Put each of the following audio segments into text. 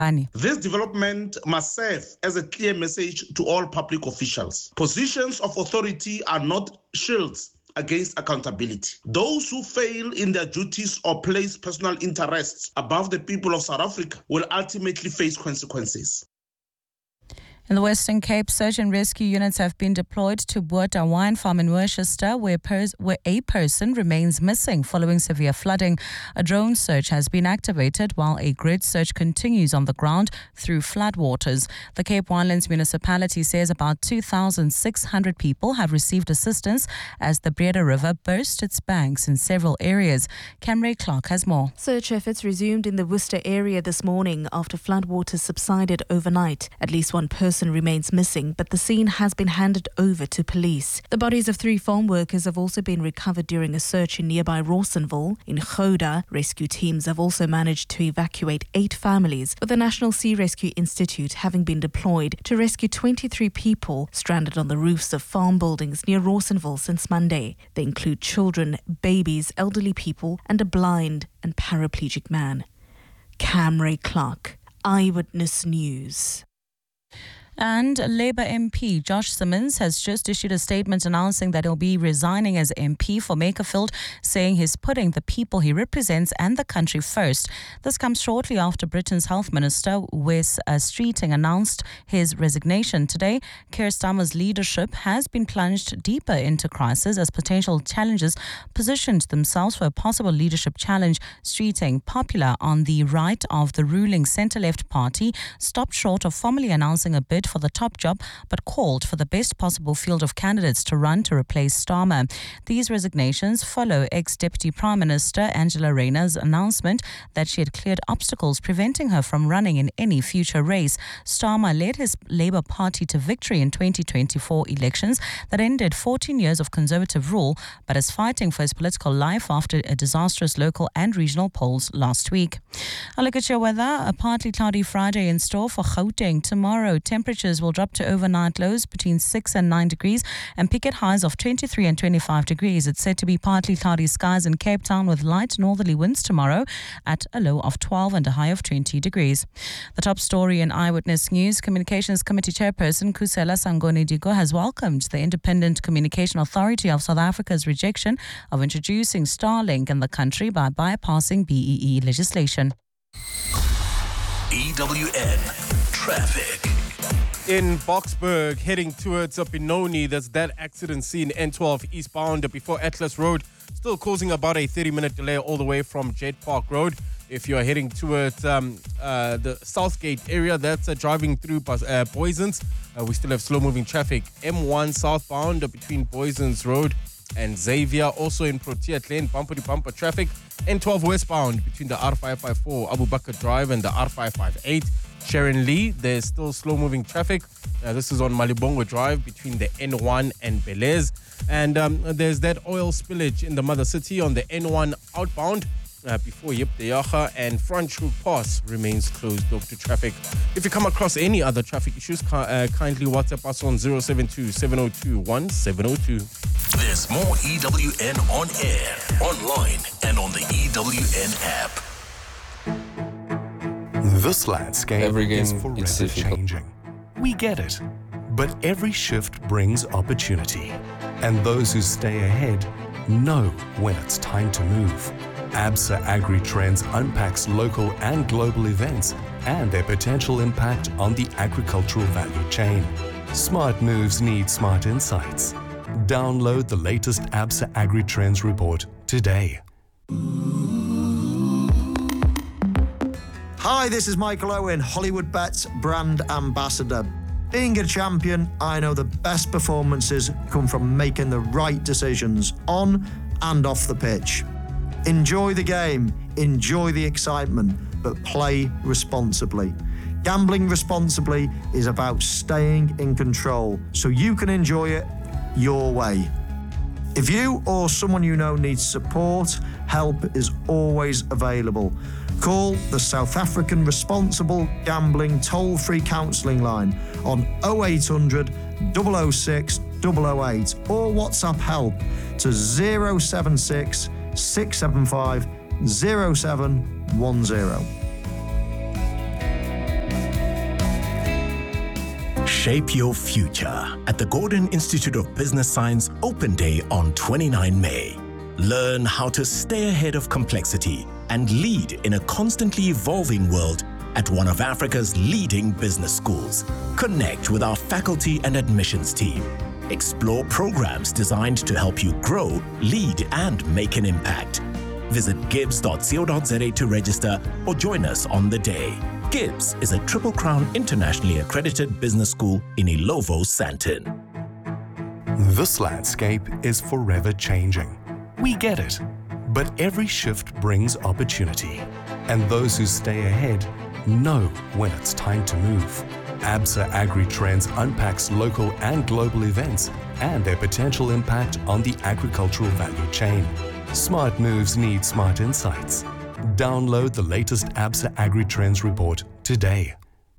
This development must serve as a clear message to all public officials. Positions of authority are not shields against accountability. Those who fail in their duties or place personal interests above the people of South Africa will ultimately face consequences. In the Western Cape, search and rescue units have been deployed to Buerta Wine Farm in Worcester, where a person remains missing following severe flooding. A drone search has been activated while a grid search continues on the ground through floodwaters. The Cape Winelands municipality says about 2,600 people have received assistance as the Breda River burst its banks in several areas. Camry Clark has more. Search efforts resumed in the Worcester area this morning after floodwaters subsided overnight. At least one person remains missing, but the scene has been handed over to police. The bodies of 3 farm workers have also been recovered during a search in nearby Rawsonville. In Gouda, rescue teams have also managed to evacuate 8 families, with the National Sea Rescue Institute having been deployed to rescue 23 people stranded on the roofs of farm buildings near Rawsonville since Monday. They include children, babies, elderly people, and a blind and paraplegic man. Camry Clark, Eyewitness News. And Labour MP Josh Simmons has just issued a statement announcing that he'll be resigning as MP for Makerfield, saying he's putting the people he represents and the country first. This comes shortly after Britain's Health Minister, Wes Streeting, announced his resignation. Today, Keir Starmer's leadership has been plunged deeper into crisis as potential challengers positioned themselves for a possible leadership challenge. Streeting, popular on the right of the ruling centre-left party, stopped short of formally announcing a bid for the top job, but called for the best possible field of candidates to run to replace Starmer. These resignations follow ex-Deputy Prime Minister Angela Rayner's announcement that she had cleared obstacles preventing her from running in any future race. Starmer led his Labour Party to victory in 2024 elections that ended 14 years of Conservative rule, but is fighting for his political life after a disastrous local and regional polls last week. A look at your weather. A partly cloudy Friday in store for Gauteng. Tomorrow, temperatures will drop to overnight lows between 6 and 9 degrees and peak at highs of 23 and 25 degrees. It's said to be partly cloudy skies in Cape Town with light northerly winds tomorrow at a low of 12 and a high of 20 degrees. The top story in Eyewitness News. Communications Committee Chairperson Kusela Sangoni Diko has welcomed the Independent Communication Authority of South Africa's rejection of introducing Starlink in the country by bypassing BEE legislation. EWN Traffic. In Boksburg, heading towards Benoni, there's that accident scene N12 eastbound before Atlas Road, still causing about a 30-minute delay all the way from Jet Park Road. If you're heading towards the Southgate area, that's driving through Boysons. We still have slow-moving traffic. M1 southbound between Boysons Road and Xavier, also in Protea Lane, bumper-to-bumper traffic. N12 westbound between the R554 Abu Bakr Drive and the R558. Sharon Lee, there's still slow-moving traffic. This is on Malibongo Drive between the N1 and Belez. And there's that oil spillage in the Mother City on the N1 outbound before Yipteyacha, and Front Hook Pass remains closed off to traffic. If you come across any other traffic issues, kindly WhatsApp us on 072-702-1702. There's more EWN on air, online, and on the EWN app. This landscape is forever changing. We get it. But every shift brings opportunity. And those who stay ahead know when it's time to move. ABSA AgriTrends unpacks local and global events and their potential impact on the agricultural value chain. Smart moves need smart insights. Download the latest ABSA AgriTrends report today. Hi, this is Michael Owen, Hollywood Bets brand ambassador. Being a champion, I know the best performances come from making the right decisions on and off the pitch. Enjoy the game, enjoy the excitement, but play responsibly. Gambling responsibly is about staying in control so you can enjoy it your way. If you or someone you know needs support, help is always available. Call the South African Responsible Gambling Toll-Free Counselling Line on 0800 006 008 or WhatsApp help to 076 675 0710. Shape your future at the Gordon Institute of Business Science Open Day on 29 May. Learn how to stay ahead of complexity and lead in a constantly evolving world at one of Africa's leading business schools. Connect with our faculty and admissions team. Explore programs designed to help you grow, lead, and make an impact. Visit gibbs.co.za to register or join us on the day. Gibbs is a Triple Crown internationally accredited business school in Ilovo, Sandton. This landscape is forever changing. We get it. But every shift brings opportunity. And those who stay ahead know when it's time to move. ABSA AgriTrends unpacks local and global events and their potential impact on the agricultural value chain. Smart moves need smart insights. Download the latest ABSA AgriTrends report today.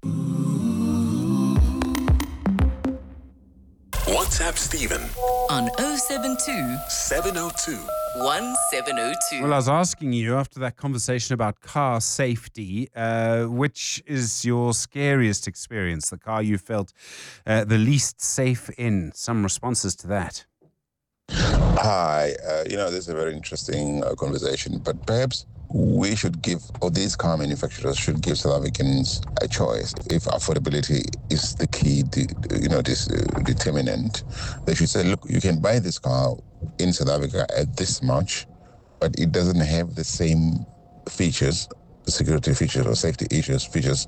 WhatsApp Stephen on 072 702 1702. Well, I was asking you after that conversation about car safety, which is your scariest experience, the car you felt the least safe in? Some responses to that. Hi, this is a very interesting conversation, but perhaps we should give, or these car manufacturers should give South Africans a choice. If affordability is the key, determinant, they should say, look, you can buy this car in South Africa at this much, but it doesn't have the same features, security features or safety features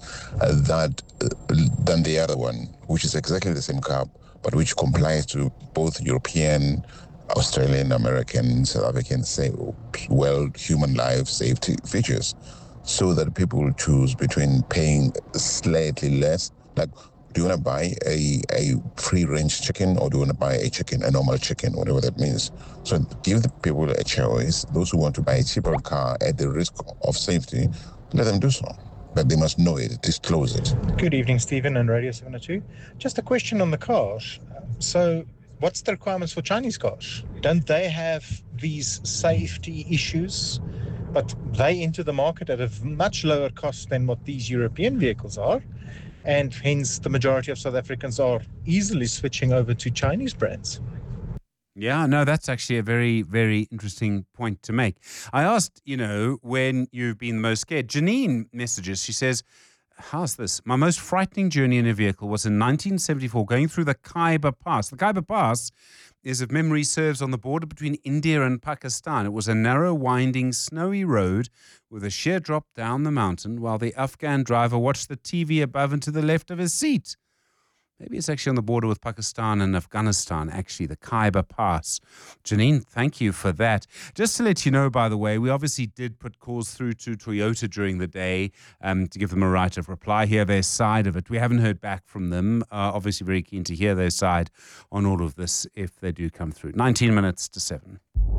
than the other one, which is exactly the same car, but which complies to both European, Australian, American, South African, human life safety features, so that people will choose between paying slightly less. Like, do you want to buy a free-range chicken, or do you want to buy a normal chicken, whatever that means? So give the people a choice. Those who want to buy a cheaper car at the risk of safety, let them do so. But they must know it, disclose it. Good evening, Stephen and Radio 702. Just a question on the cars. So what's the requirements for Chinese cars? Don't they have these safety issues, but they enter the market at a much lower cost than what these European vehicles are? And hence the majority of South Africans are easily switching over to Chinese brands. Yeah, no, that's actually a very, very interesting point to make. I asked, when you've been most scared. Janine messages, she says, how's this? My most frightening journey in a vehicle was in 1974 going through the Khyber Pass. The Khyber Pass is, if memory serves, on the border between India and Pakistan. It was a narrow, winding, snowy road with a sheer drop down the mountain while the Afghan driver watched the TV above and to the left of his seat. Maybe it's actually on the border with Pakistan and Afghanistan, actually, the Khyber Pass. Janine, thank you for that. Just to let you know, by the way, we obviously did put calls through to Toyota during the day to give them a right of reply, hear their side of it. We haven't heard back from them. Obviously very keen to hear their side on all of this if they do come through. 19 minutes to 7.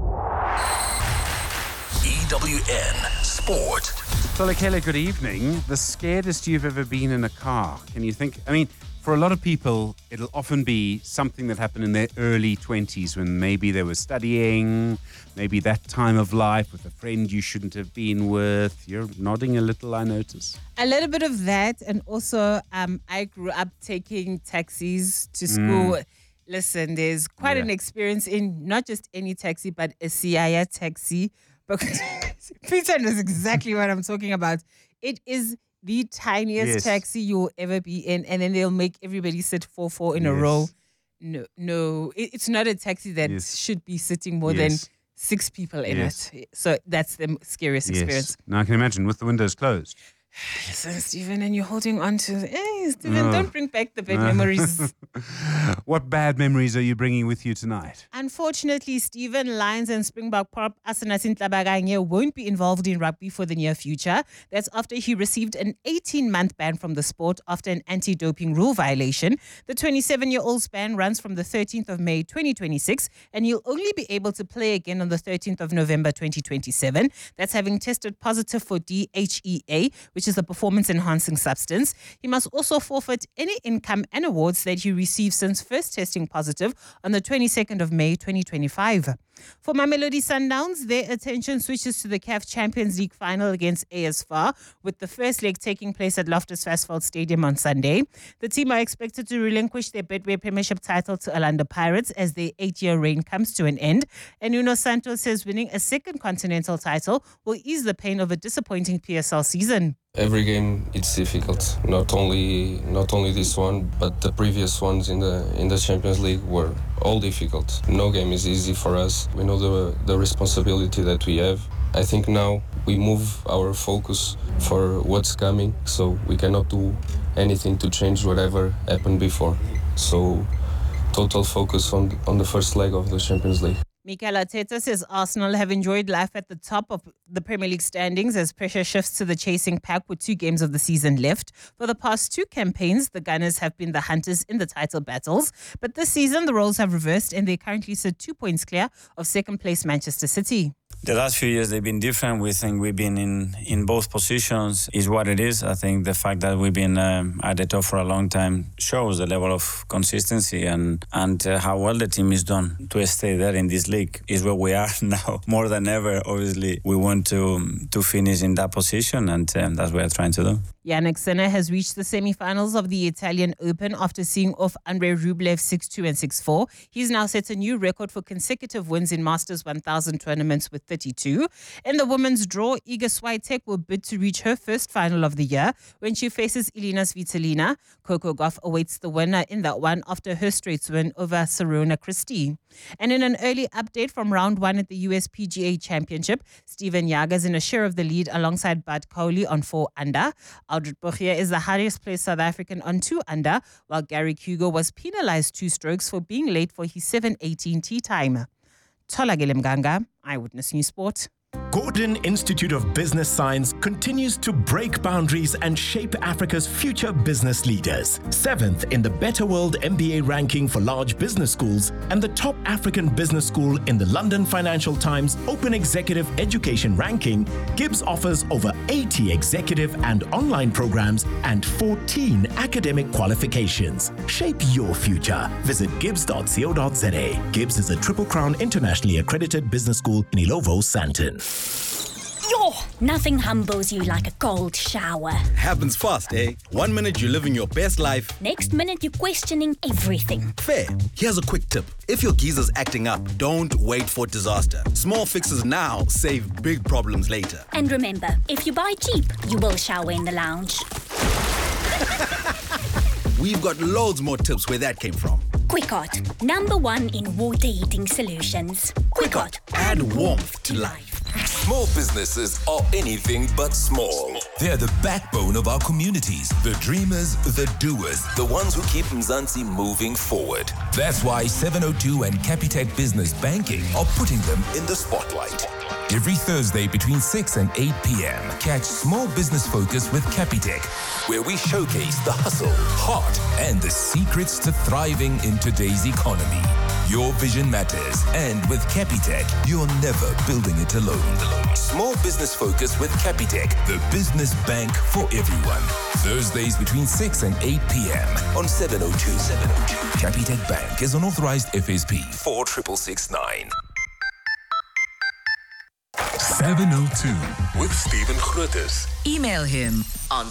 EWN Sport. Tolekele, good evening. The scaredest you've ever been in a car. Can you think? I mean, for a lot of people, it'll often be something that happened in their early 20s when maybe they were studying, maybe that time of life with a friend you shouldn't have been with. You're nodding a little, I notice. A little bit of that. And also, I grew up taking taxis to school. Listen, there's quite an experience in not just any taxi, but a CIA taxi. Because Peter knows exactly what I'm talking about. It is the tiniest taxi you'll ever be in, and then they'll make everybody sit 4 in a row. No, it's not a taxi that should be sitting more than 6 people in it. So that's the scariest experience. Now I can imagine with the windows closed. Listen, Stephen, and you're holding on to... Hey, Stephen, don't bring back the bad memories. What bad memories are you bringing with you tonight? Unfortunately, Stephen, Lions and Springbok prop Asanasin Tlabaganye won't be involved in rugby for the near future. That's after he received an 18-month ban from the sport after an anti-doping rule violation. The 27-year-old's ban runs from the 13th of May 2026, and he'll only be able to play again on the 13th of November 2027. That's having tested positive for DHEA, which is a performance-enhancing substance. He must also forfeit any income and awards that he received since first testing positive on the 22nd of May 2025. For Mamelodi Sundowns, their attention switches to the CAF Champions League final against AS FAR, with the first leg taking place at Loftus Versfeld Stadium on Sunday. The team are expected to relinquish their Betway Premiership title to Orlando Pirates as their 8-year reign comes to an end. And Nuno Santos says winning a second continental title will ease the pain of a disappointing PSL season. Every game it's difficult. Not only this one, but the previous ones in the Champions League were all difficult. No game is easy for us. We know the responsibility that we have. I think now we move our focus for what's coming, so we cannot do anything to change whatever happened before. So total focus on the first leg of the Champions League. Mikel Arteta says Arsenal have enjoyed life at the top of the Premier League standings as pressure shifts to the chasing pack with 2 games of the season left. For the past 2 campaigns, the Gunners have been the hunters in the title battles. But this season, the roles have reversed and they currently sit 2 points clear of second place Manchester City. The last few years, they've been different. We think we've been in both positions is what it is. I think the fact that we've been at the top for a long time shows the level of consistency and how well the team is done. To stay there in this league is where we are now. More than ever, obviously, we want to finish in that position, and that's what we're trying to do. Jannik Sinner has reached the semi-finals of the Italian Open after seeing off Andrei Rublev 6-2 and 6-4. He's now set a new record for consecutive wins in Masters 1000 tournaments with 32. In the women's draw, Iga Swiatek will bid to reach her first final of the year when she faces Elina Svitolina. Coco Gauff awaits the winner in that one after her straight win over Serena Christie. And in an early update from round 1 at the US PGA Championship, Steven Jager's in a share of the lead alongside Bud Cowley on 4 under. Aldrit Bogier is the highest placed South African on 2 under, while Gary Hugo was penalized 2 strokes for being late for his 7:18 tee time. Tholakele Mganga, Eyewitness News Sport. Gordon Institute of Business Science continues to break boundaries and shape Africa's future business leaders. 7th in the Better World MBA ranking for large business schools and the top African business school in the London Financial Times Open Executive Education ranking, GIBS offers over 80 executive and online programs and 14 academic qualifications. Shape your future. Visit gibbs.co.za. GIBS is a Triple Crown internationally accredited business school in Ilovo, Sandton. Yo, nothing humbles you like a cold shower. Happens fast, eh? 1 minute you're living your best life. Next minute you're questioning everything. Fair. Here's a quick tip. If your geyser's acting up, don't wait for disaster. Small fixes now save big problems later. And remember, if you buy cheap, you will shower in the lounge. We've got loads more tips where that came from. Quickot, #1 in water heating solutions. Quickot, add warmth to life. Small businesses are anything but small. They're the backbone of our communities, the dreamers, the doers, the ones who keep Mzansi moving forward. That's why 702 and Capitec Business Banking are putting them in the spotlight. Every Thursday between 6 and 8 p.m., catch Small Business Focus with Capitec, where we showcase the hustle, heart, and the secrets to thriving in today's economy. Your vision matters, and with Capitec, you're never building it alone. Small Business Focus with Capitec, the business bank for everyone. Thursdays between 6 and 8 p.m. on 702. Capitec Bank is an authorized FSP 46669. 702 with Stephen Grootes. Email him on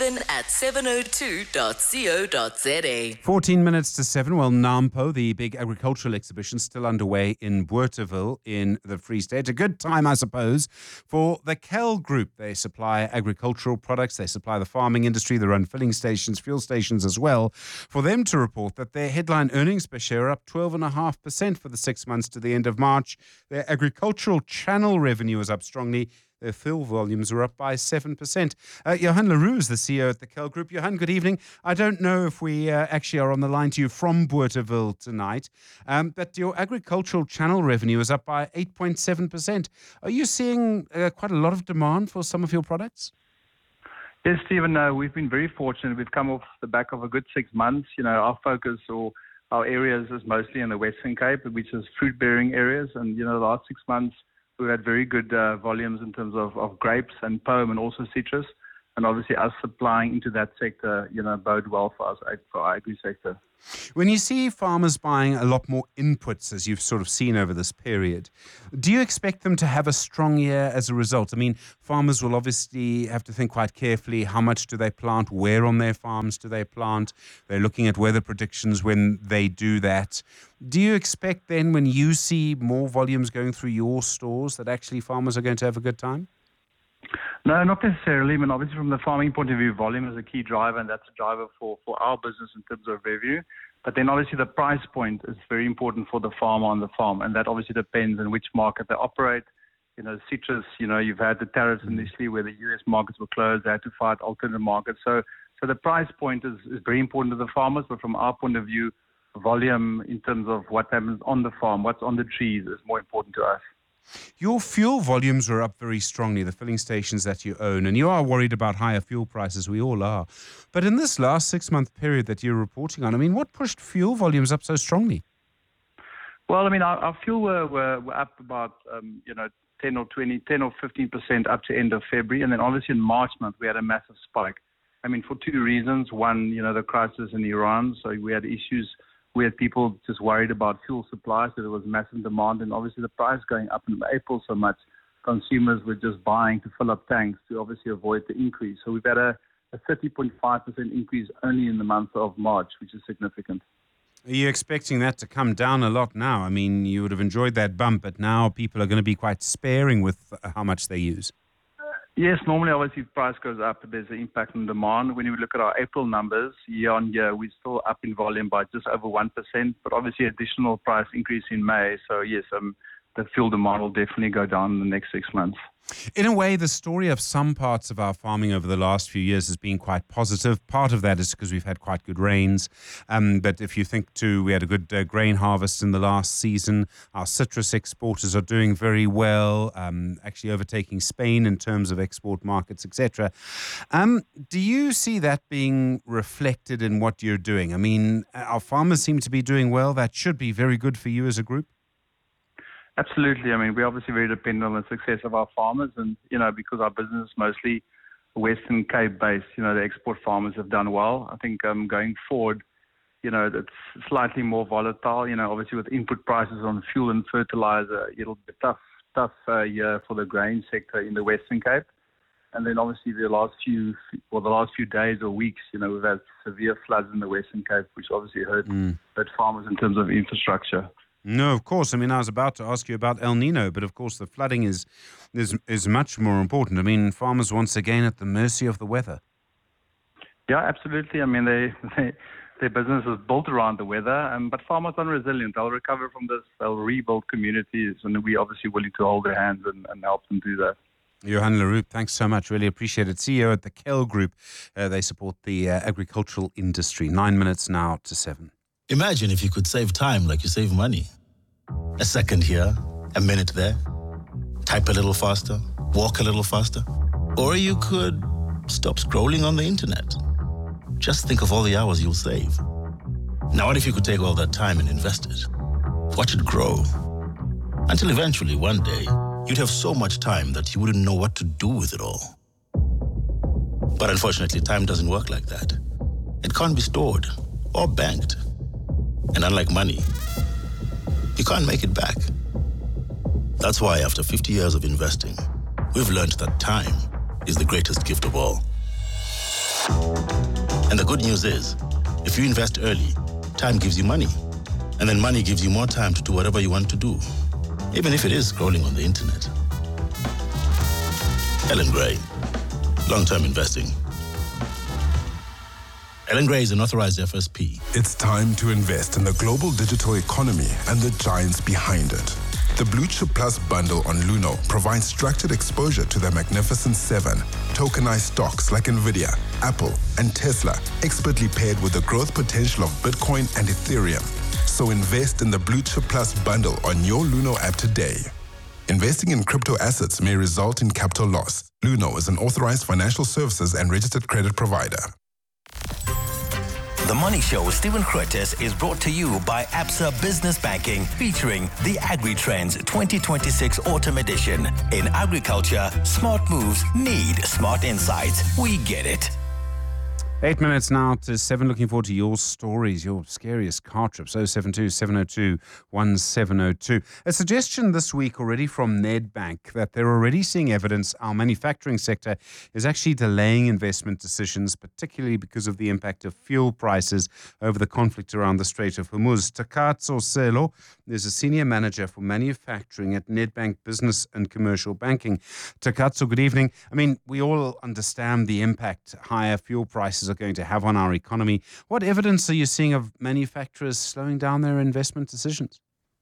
stephen@702.co.za. 14 minutes to 7. Well, NAMPO, the big agricultural exhibition, still underway in Bothaville in the Free State. A good time, I suppose, for the KEL Group. They supply agricultural products. They supply the farming industry. They run filling stations, fuel stations as well. For them to report that their headline earnings per share are up 12.5% for the 6 months to the end of March. Their agricultural channel revenue is up strongly. Their fill volumes are up by 7%. Johan Leroux is the CEO at the KEL Group. Johan, good evening. I don't know if we actually are on the line to you from Bothaville tonight, but your agricultural channel revenue is up by 8.7%. Are you seeing quite a lot of demand for some of your products? Yes, Stephen, we've been very fortunate. We've come off the back of a good 6 months. You know, our focus or our areas is mostly in the Western Cape, which is fruit-bearing areas. And, you know, the last 6 months, we've had very good volumes in terms of grapes and pome and also citrus. And obviously us supplying into that sector, bode well for us, for our agri sector. When you see farmers buying a lot more inputs, as you've sort of seen over this period, do you expect them to have a strong year as a result? I mean, farmers will obviously have to think quite carefully, how much do they plant, where on their farms do they plant? They're looking at weather predictions when they do that. Do you expect then, when you see more volumes going through your stores, that actually farmers are going to have a good time? No, not necessarily. I mean, obviously from the farming point of view, volume is a key driver, and that's a driver for our business in terms of revenue. But then obviously the price point is very important for the farmer on the farm, and that obviously depends on which market they operate. Citrus, you've had the tariffs initially where the US markets were closed, they had to fight alternate markets. So the price point is very important to the farmers, but from our point of view, volume in terms of what happens on the farm, what's on the trees is more important to us. Your fuel volumes are up very strongly, the filling stations that you own, and you are worried about higher fuel prices. We all are. But in this last 6-month period that you're reporting on, I mean, what pushed fuel volumes up so strongly? Well, I mean, our fuel were up about, 10 or 15% up to end of February. And then obviously in March month, we had a massive spike. I mean, for two reasons. One, the crisis in Iran. So we had issues. We had people just worried about fuel supply, so there was massive demand, and obviously the price going up in April so much, consumers were just buying to fill up tanks to obviously avoid the increase. So we've had a 30.5% increase only in the month of March, which is significant. Are you expecting that to come down a lot now? I mean, you would have enjoyed that bump, but now people are going to be quite sparing with how much they use. Yes, normally obviously if price goes up, there's an impact on demand. When you look at our April numbers, year on year, we're still up in volume by just over 1%, but obviously additional price increase in May. So yes, the fuel demand will definitely go down in the next 6 months. In a way, the story of some parts of our farming over the last few years has been quite positive. Part of that is because we've had quite good rains. But if you think too, we had a good grain harvest in the last season. Our citrus exporters are doing very well, actually overtaking Spain in terms of export markets, etc. Do you see that being reflected in what you're doing? I mean, our farmers seem to be doing well. That should be very good for you as a group. Absolutely. I mean, we're obviously very dependent on the success of our farmers, and, because our business is mostly Western Cape based, the export farmers have done well. I think going forward, it's slightly more volatile, obviously with input prices on fuel and fertilizer, it'll be a tough year for the grain sector in the Western Cape. And then obviously the last few days or weeks, we've had severe floods in the Western Cape, which obviously hurt farmers in terms of infrastructure. No, of course. I mean, I was about to ask you about El Nino, but of course the flooding is much more important. I mean, farmers once again at the mercy of the weather. Yeah, absolutely. I mean, their business is built around the weather, but farmers are resilient. They'll recover from this. They'll rebuild communities, and we're obviously willing to hold their hands and help them do that. Johan Leroux, thanks so much. Really appreciate it. CEO at the KEL Group. They support the agricultural industry. 9 minutes now to 7. Imagine if you could save time like you save money. A second here, a minute there. Type a little faster, walk a little faster. Or you could stop scrolling on the internet. Just think of all the hours you'll save. Now what if you could take all that time and invest it? Watch it grow. Until eventually, one day, you'd have so much time that you wouldn't know what to do with it all. But unfortunately, time doesn't work like that. It can't be stored or banked. And unlike money, you can't make it back. That's why after 50 years of investing, we've learned that time is the greatest gift of all. And the good news is, if you invest early, time gives you money. And then money gives you more time to do whatever you want to do, even if it is scrolling on the internet. Ellen Gray, long-term investing. Ellen Gray is an authorized FSP. It's time to invest in the global digital economy and the giants behind it. The Blue Chip Plus bundle on Luno provides structured exposure to the Magnificent 7, tokenized stocks like Nvidia, Apple, and Tesla, expertly paired with the growth potential of Bitcoin and Ethereum. So invest in the Blue Chip Plus bundle on your Luno app today. Investing in crypto assets may result in capital loss. Luno is an authorized financial services and registered credit provider. The Money Show with Stephen Curtis is brought to you by Absa Business Banking, featuring the Agri-Trends 2026 Autumn Edition. In agriculture, smart moves need smart insights. We get it. 8 minutes now to 7. Looking forward to your stories, your scariest car trips. 072-702-1702. A suggestion this week already from Nedbank that they're already seeing evidence our manufacturing sector is actually delaying investment decisions, particularly because of the impact of fuel prices over the conflict around the Strait of Hormuz. Takatso Selo is a senior manager for manufacturing at Nedbank Business and Commercial Banking. Takatso, good evening. I mean, we all understand the impact higher fuel prices are going to have on our economy. What evidence are you seeing of manufacturers slowing down their investment decisions?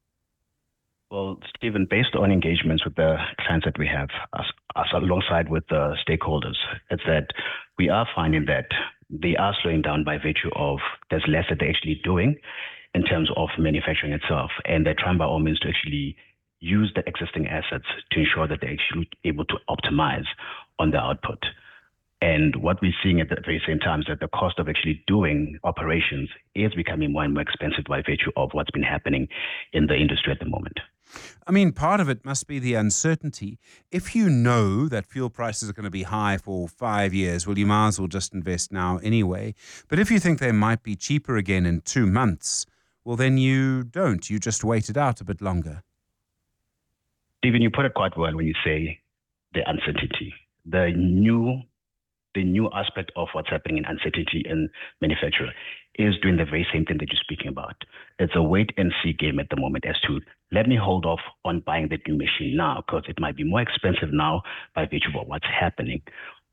Well, Stephen, based on engagements with the clients that we have, us alongside with the stakeholders, it's that we are finding that they are slowing down by virtue of there's less that they're actually doing in terms of manufacturing itself. And they're trying by all means to actually use the existing assets to ensure that they're actually able to optimize on the output. And what we're seeing at the very same time is that the cost of actually doing operations is becoming more and more expensive by virtue of what's been happening in the industry at the moment. I mean, part of it must be the uncertainty. If you know that fuel prices are going to be high for 5 years, well, you might as well just invest now anyway. But if you think they might be cheaper again in 2 months, well, then you don't. You just wait it out a bit longer. Stephen, you put it quite well when you say the uncertainty. The new aspect of what's happening in uncertainty in manufacturing is doing the very same thing that you're speaking about. It's a wait and see game at the moment as to let me hold off on buying the new machine now because it might be more expensive now by virtue of what's happening.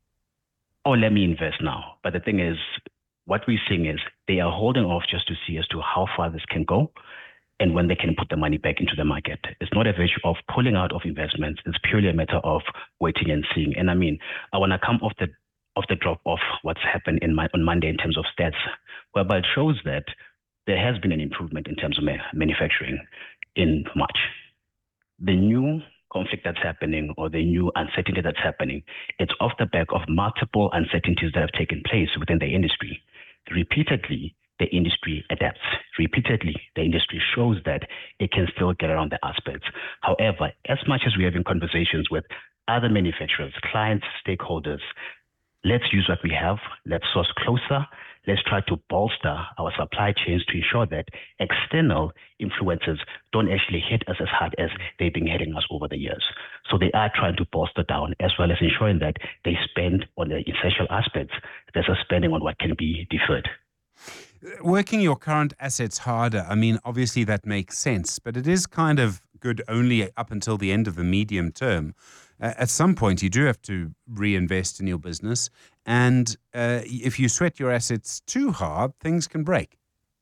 Or let me invest now. But the thing is, what we're seeing is they are holding off just to see as to how far this can go and when they can put the money back into the market. It's not a virtue of pulling out of investments. It's purely a matter of waiting and seeing. And I mean, I want to come off the drop of what's happened on Monday in terms of stats, whereby it shows that there has been an improvement in terms of manufacturing in March. The new conflict that's happening or the new uncertainty that's happening, it's off the back of multiple uncertainties that have taken place within the industry. Repeatedly, the industry adapts. Repeatedly, the industry shows that it can still get around the aspects. However, as much as we're having conversations with other manufacturers, clients, stakeholders, let's use what we have. Let's source closer. Let's try to bolster our supply chains to ensure that external influences don't actually hit us as hard as they've been hitting us over the years. So they are trying to bolster down as well as ensuring that they spend on the essential aspects. There's a spending on what can be deferred. Working your current assets harder, I mean, obviously that makes sense, but it is kind of good only up until the end of the medium term. At some point, you do have to reinvest in your business. And if you sweat your assets too hard, things can break.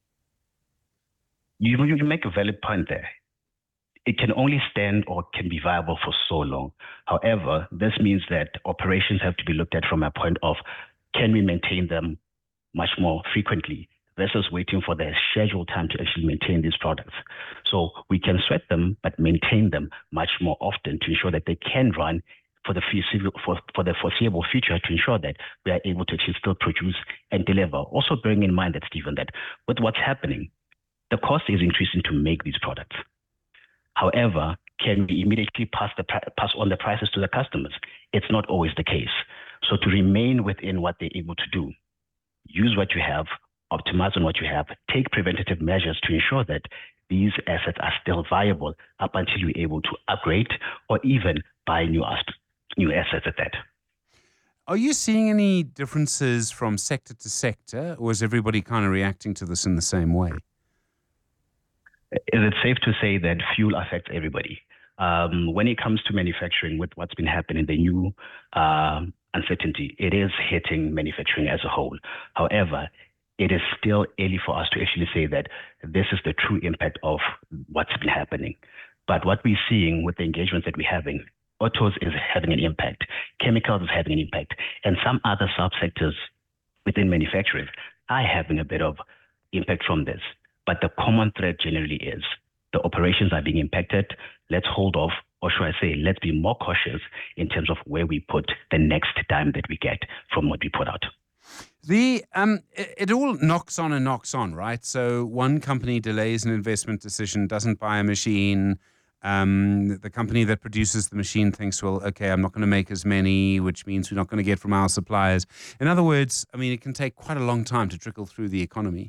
You make a valid point there. It can only stand or can be viable for so long. However, this means that operations have to be looked at from a point of, can we maintain them much more frequently versus waiting for their scheduled time to actually maintain these products. So we can sweat them, but maintain them much more often to ensure that they can run for the foreseeable future to ensure that we are able to actually still produce and deliver. Also bearing in mind that, Stephen, that with what's happening, the cost is increasing to make these products. However, can we immediately pass on the prices to the customers? It's not always the case. So to remain within what they're able to do, use what you have, optimize on what you have, take preventative measures to ensure that these assets are still viable up until you're able to upgrade or even buy new assets at that. Are you seeing any differences from sector to sector, or is everybody kind of reacting to this in the same way? Is it safe to say that fuel affects everybody? When it comes to manufacturing, with what's been happening, the new uncertainty, it is hitting manufacturing as a whole. However, it is still early for us to actually say that this is the true impact of what's been happening. But what we're seeing with the engagements that we're having, autos is having an impact, chemicals is having an impact, and some other subsectors within manufacturing are having a bit of impact from this. But the common thread generally is the operations are being impacted. Let's hold off, or should I say, let's be more cautious in terms of where we put the next dime that we get from what we put out. It all knocks on and knocks on, right? So one company delays an investment decision, doesn't buy a machine. The company that produces the machine thinks, well, okay, I'm not going to make as many, which means we're not going to get from our suppliers. In other words, I mean, it can take quite a long time to trickle through the economy.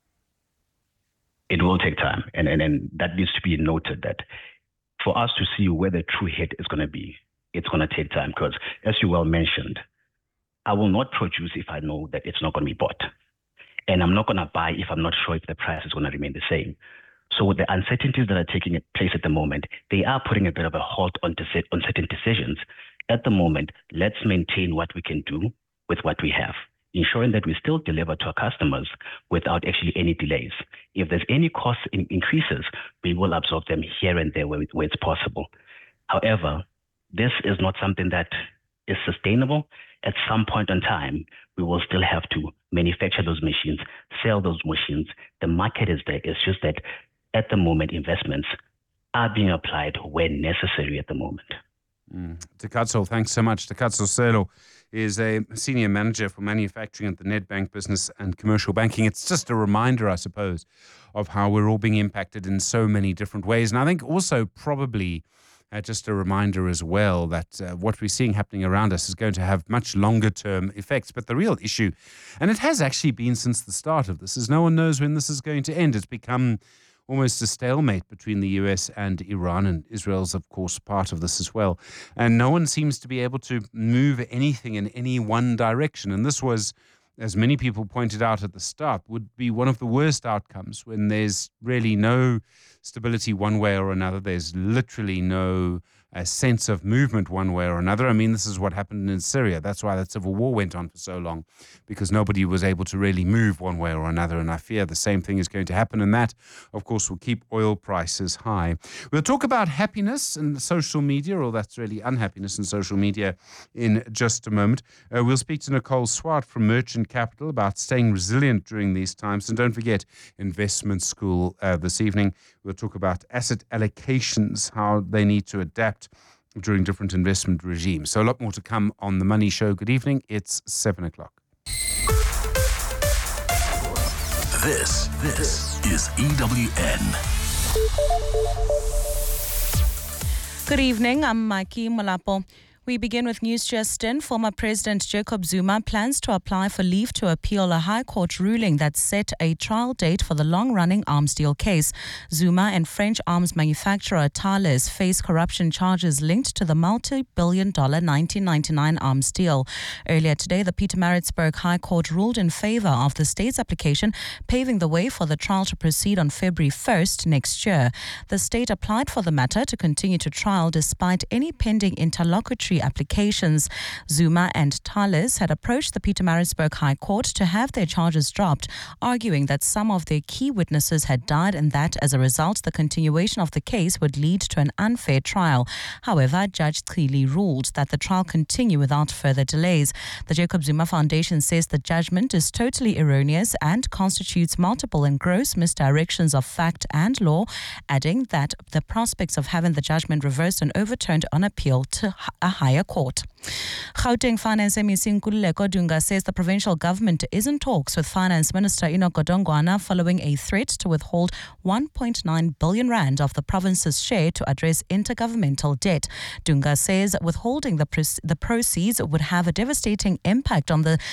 It will take time, and that needs to be noted, that for us to see where the true hit is going to be, it's going to take time, because as you well mentioned, I will not produce if I know that it's not going to be bought. And I'm not going to buy if I'm not sure if the price is going to remain the same. So with the uncertainties that are taking place at the moment, they are putting a bit of a halt on certain decisions. At the moment, let's maintain what we can do with what we have, ensuring that we still deliver to our customers without actually any delays. If there's any cost increases, we will absorb them here and there where it's possible. However, this is not something that is sustainable. At some point in time, we will still have to manufacture those machines, sell those machines. The market is there. It's just that at the moment, investments are being applied when necessary at the moment. Takatso, thanks so much. Takatso Selo is a senior manager for manufacturing at the Nedbank Business and Commercial Banking. It's just a reminder, I suppose, of how we're all being impacted in so many different ways. And I think also probably just a reminder as well that what we're seeing happening around us is going to have much longer term effects. But the real issue, and it has actually been since the start of this, is no one knows when this is going to end. It's become almost a stalemate between the US and Iran, and Israel's, of course, part of this as well. And no one seems to be able to move anything in any one direction. And this was, as many people pointed out at the start, would be one of the worst outcomes when there's really no stability one way or another. There's literally no sense of movement one way or another. I mean, this is what happened in Syria. That's why that civil war went on for so long, because nobody was able to really move one way or another. And I fear the same thing is going to happen. And that, of course, will keep oil prices high. We'll talk about happiness and social media, or that's really unhappiness in social media, in just a moment. We'll speak to Nicole Swart from Merchant Capital about staying resilient during these times. And don't forget, investment school this evening. We'll talk about asset allocations, how they need to adapt during different investment regimes. So a lot more to come on The Money Show. Good evening. It's 7 o'clock. This is EWN. Good evening. I'm Mikey Molapo. We begin with News Just In. Former President Jacob Zuma plans to apply for leave to appeal a High Court ruling that set a trial date for the long-running arms deal case. Zuma and French arms manufacturer Thales face corruption charges linked to the multi-billion-dollar 1999 arms deal. Earlier today, the Pietermaritzburg High Court ruled in favor of the state's application, paving the way for the trial to proceed on February 1st next year. The state applied for the matter to continue to trial despite any pending interlocutory applications. Zuma and Thales had approached the Pietermaritzburg High Court to have their charges dropped, arguing that some of their key witnesses had died and that, as a result, the continuation of the case would lead to an unfair trial. However, Judge Cleely ruled that the trial continue without further delays. The Jacob Zuma Foundation says the judgment is totally erroneous and constitutes multiple and gross misdirections of fact and law, adding that the prospects of having the judgment reversed and overturned on appeal to a higher court. Gauteng Finance MEC Nkululeko Dunga says the provincial government is in talks with Finance Minister Enoch Godongwana following a threat to withhold 1.9 billion rand of the province's share to address intergovernmental debt. Dunga says withholding the proceeds would have a devastating impact on the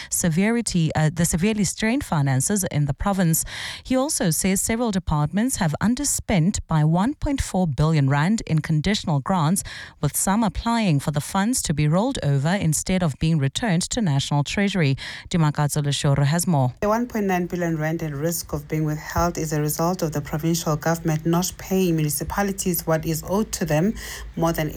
severely strained finances in the province. He also says several departments have underspent by 1.4 billion rand in conditional grants, with some applying for the funds to be rolled over instead of being returned to National Treasury. Dimakazo Leshoro has more. The 1.9 billion rand at risk of being withheld is a result of the provincial government not paying municipalities what is owed to them. More than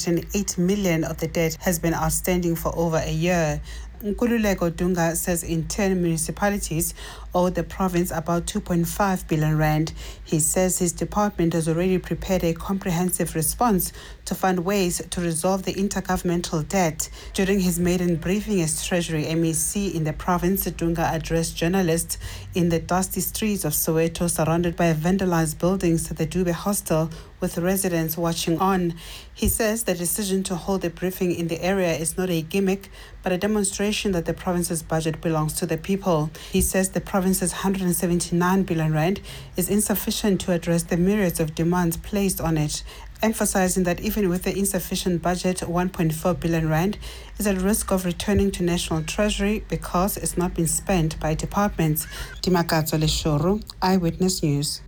808 million of the debt has been outstanding for over a year. Nkululeko Dunga says in turn municipalities owe the province about 2.5 billion rand. He says his department has already prepared a comprehensive response to find ways to resolve the intergovernmental debt. During his maiden briefing as Treasury MEC in the province, Dunga addressed journalists in the dusty streets of Soweto surrounded by vandalized buildings at the Dube Hostel, with residents watching on. He says the decision to hold a briefing in the area is not a gimmick, but a demonstration that the province's budget belongs to the people. He says the province's 179 billion rand is insufficient to address the myriads of demands placed on it, emphasizing that even with the insufficient budget, 1.4 billion rand is at risk of returning to National Treasury because it's not been spent by departments. Timakatso Leshoro, Eyewitness News.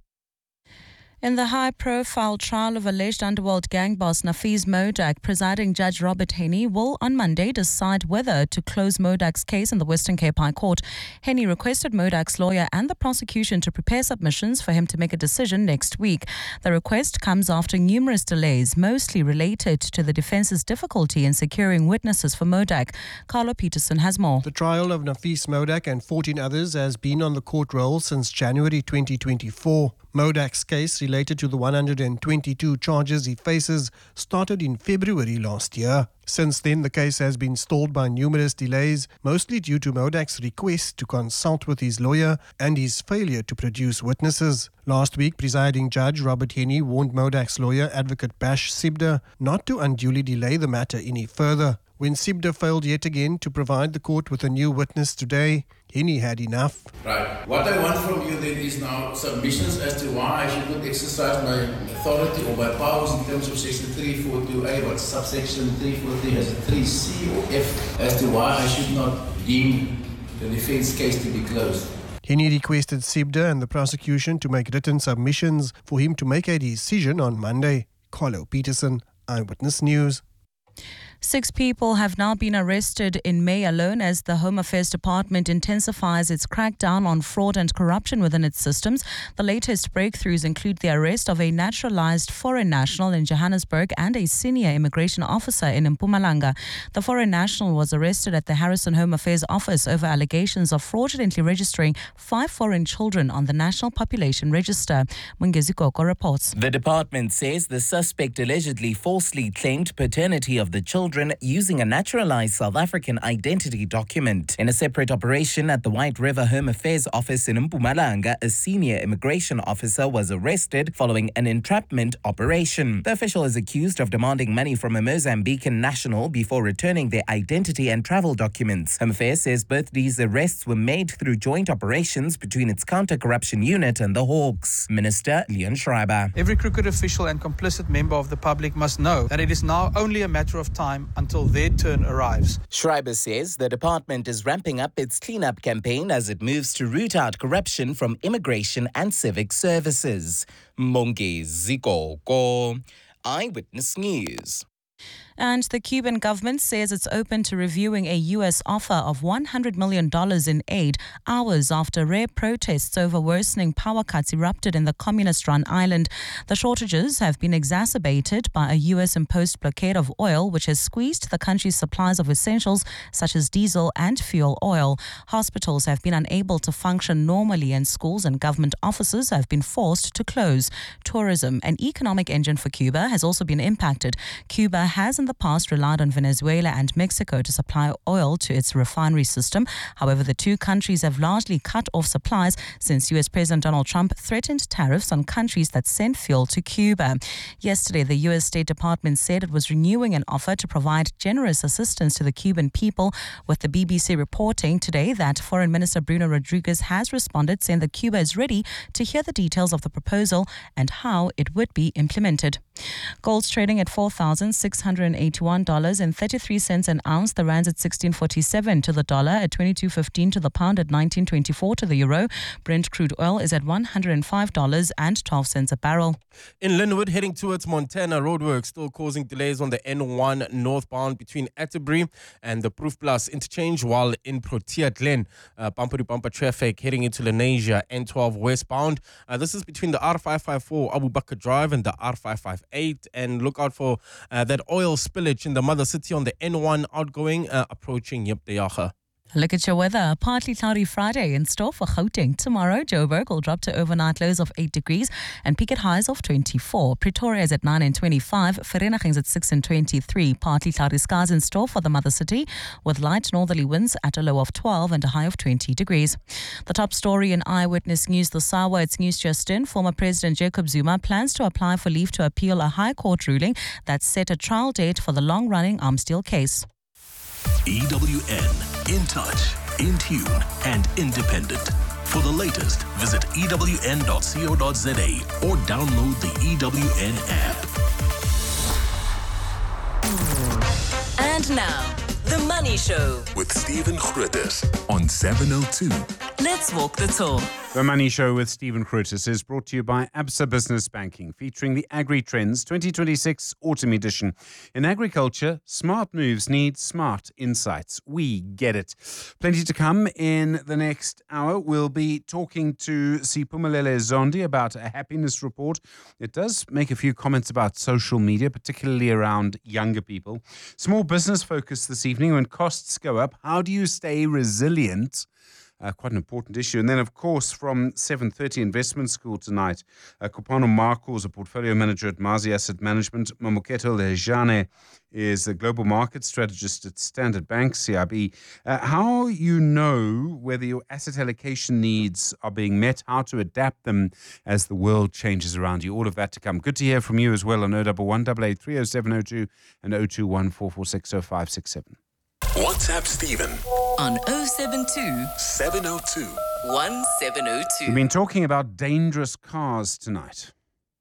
In the high-profile trial of alleged underworld gang boss Nafees Modak, presiding Judge Robert Henny will on Monday decide whether to close Modak's case in the Western Cape High Court. Henny requested Modak's lawyer and the prosecution to prepare submissions for him to make a decision next week. The request comes after numerous delays, mostly related to the defence's difficulty in securing witnesses for Modak. Carlo Peterson has more. The trial of Nafees Modak and 14 others has been on the court roll since January 2024. Modak's case, related to the 122 charges he faces, started in February last year. Since then, the case has been stalled by numerous delays, mostly due to Modak's request to consult with his lawyer and his failure to produce witnesses. Last week, presiding Judge Robert Henny warned Modak's lawyer, Advocate Bash Sibda, not to unduly delay the matter any further. When Sibda failed yet again to provide the court with a new witness today, Henny had enough. Right. What I want from you then is now submissions as to why I should not exercise my authority or my powers in terms of section 342A, but subsection 343 has a 3C or F, as to why I should not deem the defense case to be closed. Henny requested Sibda and the prosecution to make written submissions for him to make a decision on Monday. Carlo Peterson, Eyewitness News. 6 people have now been arrested in May alone as the Home Affairs Department intensifies its crackdown on fraud and corruption within its systems. The latest breakthroughs include the arrest of a naturalized foreign national in Johannesburg and a senior immigration officer in Mpumalanga. The foreign national was arrested at the Harrison Home Affairs Office over allegations of fraudulently registering 5 foreign children on the National Population Register. Mungezi Koko reports. The department says the suspect allegedly falsely claimed paternity of the children using a naturalized South African identity document. In a separate operation at the White River Home Affairs Office in Mpumalanga, a senior immigration officer was arrested following an entrapment operation. The official is accused of demanding money from a Mozambican national before returning their identity and travel documents. Home Affairs says both these arrests were made through joint operations between its counter-corruption unit and the Hawks. Minister Leon Schreiber. Every crooked official and complicit member of the public must know that it is now only a matter of time until their turn arrives. Schreiber says the department is ramping up its cleanup campaign as it moves to root out corruption from immigration and civic services. Mongezi Koko, Eyewitness News. And the Cuban government says it's open to reviewing a U.S. offer of $100 million in aid hours after rare protests over worsening power cuts erupted in the communist-run island. The shortages have been exacerbated by a U.S.-imposed blockade of oil, which has squeezed the country's supplies of essentials such as diesel and fuel oil. Hospitals have been unable to function normally, and schools and government offices have been forced to close. Tourism, an economic engine for Cuba, has also been impacted. Cuba has in the past relied on Venezuela and Mexico to supply oil to its refinery system. However, the two countries have largely cut off supplies since U.S. President Donald Trump threatened tariffs on countries that send fuel to Cuba. Yesterday, the U.S. State Department said it was renewing an offer to provide generous assistance to the Cuban people, with the BBC reporting today that Foreign Minister Bruno Rodriguez has responded, saying that Cuba is ready to hear the details of the proposal and how it would be implemented. Gold's trading at $4,681.33 an ounce. The rand's at 16.47 to the dollar, at 22.15 to the pound, at 19.24 to the euro. Brent crude oil is at $105.12 a barrel. In Linwood, heading towards Montana, roadwork still causing delays on the N1 northbound between Atterbury and the Proof Plus interchange, while in Protea Glen, bumper-to-bumper traffic heading into Lenasia, N12 westbound. This is between the R554 Abu Bakr Drive and the R558. And look out for that oil spillage in the mother city on the N1 outgoing approaching Yep Deyaga. Look at your weather. Partly cloudy Friday in store for Gauteng. Tomorrow, Joburg will drop to overnight lows of 8 degrees and peak at highs of 24. Pretoria is at 9 and 25. Vereeniging is at 6 and 23. Partly cloudy skies in store for the mother city with light northerly winds at a low of 12 and a high of 20 degrees. The top story in Eyewitness News this hour. It's news just in. Former President Jacob Zuma plans to apply for leave to appeal a High Court ruling that set a trial date for the long-running arms deal case. EWN, in touch, in tune, and independent. For the latest, visit ewn.co.za or download the EWN app. And now, The Money Show with Stephen Grootes on 702. Let's walk the talk. The Money Show with Stephen Grootes is brought to you by Absa Business Banking, featuring the Agri Trends 2026 Autumn Edition. In agriculture, smart moves need smart insights. We get it. Plenty to come in the next hour. We'll be talking to Siphumelele Zondi about a happiness report. It does make a few comments about social media, particularly around younger people. Small business focus this evening. When costs go up, how do you stay resilient? Quite an important issue. And then, of course, from 7:30 Investment School tonight, Kopano Marcos, a portfolio manager at Mazi Asset Management. Mamoketo Lejane is a global market strategist at Standard Bank, CIB. How you know whether your asset allocation needs are being met, how to adapt them as the world changes around you. All of that to come. Good to hear from you as well on 011 88 30702 and 021 446 0567. WhatsApp Stephen on 072 702 1702. We've been talking about dangerous cars tonight.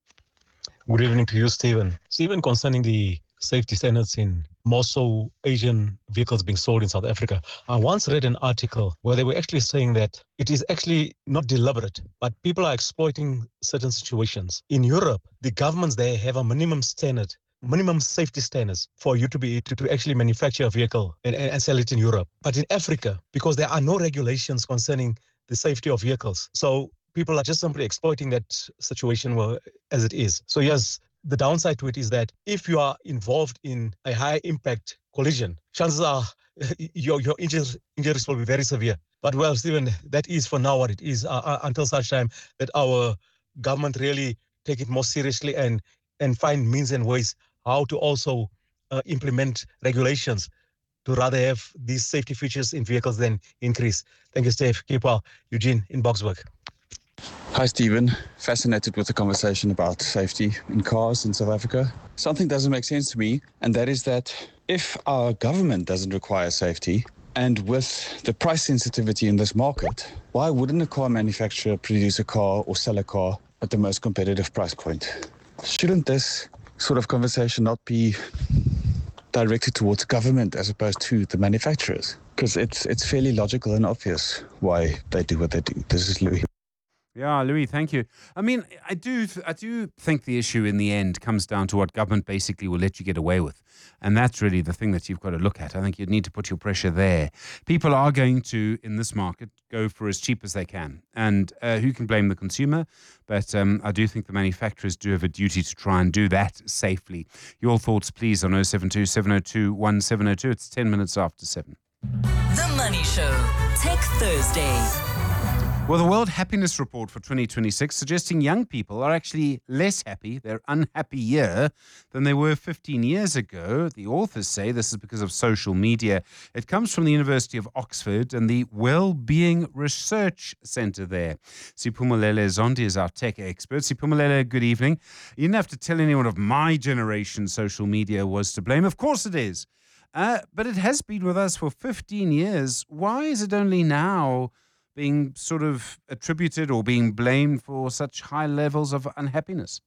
Good evening to you, Stephen. Stephen, concerning the safety standards in more so Asian vehicles being sold in South Africa, I once read an article where they were actually saying that it is actually not deliberate, but people are exploiting certain situations. In Europe, the governments there have a minimum safety standards for you to be to actually manufacture a vehicle and sell it in Europe. But in Africa, because there are no regulations concerning the safety of vehicles, so people are just simply exploiting that situation as it is. So yes, the downside to it is that if you are involved in a high impact collision, chances are your injuries will be very severe. But well, Stephen, that is for now what it is until such time that our government really take it more seriously and find means and ways how to also implement regulations to rather have these safety features in vehicles than increase. Thank you, Steve. Keep well. Eugene in Boksburg. Hi, Stephen. Fascinated with the conversation about safety in cars in South Africa. Something doesn't make sense to me, and that is that if our government doesn't require safety, and with the price sensitivity in this market, why wouldn't a car manufacturer produce a car or sell a car at the most competitive price point? Shouldn't this sort of conversation not be directed towards government as opposed to the manufacturers? Because it's fairly logical and obvious why they do what they do. This is Louis. Yeah, Louis, thank you. I mean, I do think the issue in the end comes down to what government basically will let you get away with. And that's really the thing that you've got to look at. I think you need to put your pressure there. People are going to, in this market, go for as cheap as they can. And who can blame the consumer? But I do think the manufacturers do have a duty to try and do that safely. Your thoughts, please, on 072 702 1702. It's 10 minutes after 7. The Money Show. Tech Thursday. Well, the World Happiness Report for 2026 suggesting young people are actually less happy, they're unhappier than they were 15 years ago. The authors say this is because of social media. It comes from the University of Oxford and the Wellbeing Research Centre there. Siphumelele Zondi is our tech expert. Siphumelele, good evening. You didn't have to tell anyone of my generation social media was to blame. Of course it is. But it has been with us for 15 years. Why is it only now being sort of attributed or being blamed for such high levels of unhappiness?